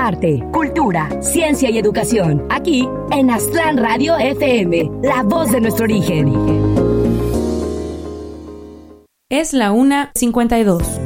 arte, cultura, ciencia y educación. Aquí en Aztlán Radio FM, la voz de nuestro origen. Es la 1:52.